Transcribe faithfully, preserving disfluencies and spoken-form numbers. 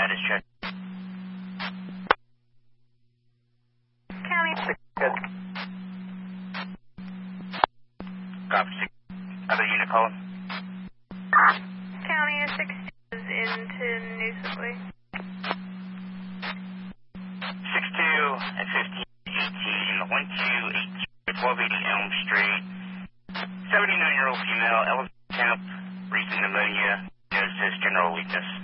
status check. County six. Good. Copy six. Other unit calling. County six is into New Sibley. six two and fifteen eighteen, one two eight two, twelve eighty Elm Street. seventy-nine-year-old female, elevator temp, recent pneumonia, diagnosis, general weakness.